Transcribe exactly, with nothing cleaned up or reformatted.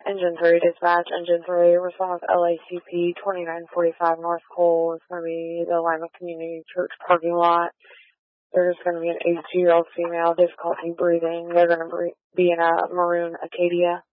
Engine three, dispatch, Engine three, respond with L A C P twenty-nine forty-five North Cole. It's going to be the Lima Community Church parking lot. There's going to be an eighty-two-year-old female, difficulty breathing. They're going to be in a maroon Acadia.